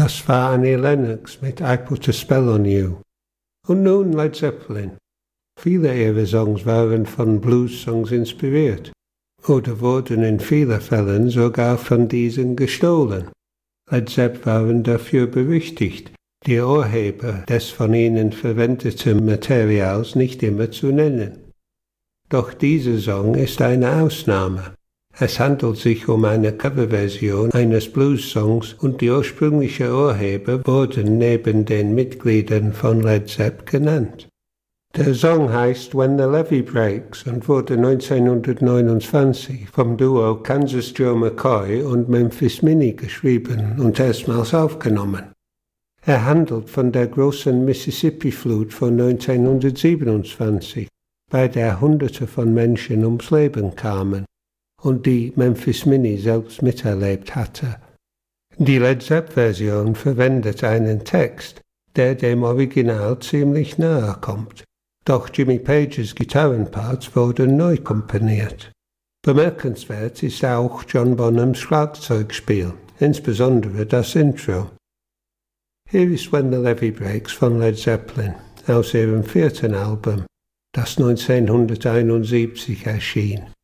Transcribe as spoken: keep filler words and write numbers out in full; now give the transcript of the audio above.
Das war Annie Lennox mit I Put a Spell on You. Und nun Led Zeppelin. Viele ihrer Songs waren von Blues-Songs inspiriert oder wurden in vielen Fällen sogar von diesen gestohlen. Led Zepp waren dafür berüchtigt, die Urheber des von ihnen verwendeten Materials nicht immer zu nennen. Doch dieser Song ist eine Ausnahme. Es handelt sich um eine Coverversion eines Blues-Songs und die ursprünglichen Urheber wurden neben den Mitgliedern von Led Zepp genannt. Der Song heißt When the Levee Breaks und wurde neunzehnhundertneunundzwanzig vom Duo Kansas Joe McCoy und Memphis Minnie geschrieben und erstmals aufgenommen. Er handelt von der großen Mississippi-Flut von neunzehnhundertsiebenundzwanzig, bei der Hunderte von Menschen ums Leben kamen und die Memphis Minnie selbst miterlebt hatte. Die Led Zepp-Version verwendet einen Text, der dem Original ziemlich nahe kommt, doch Jimmy Pages Gitarrenparts wurden neu komponiert. Bemerkenswert ist auch John Bonhams Schlagzeugspiel, insbesondere das Intro. Hier ist When the Levee Breaks von Led Zeppelin aus ihrem vierten Album, das neunzehnhunderteinundsiebzig erschien.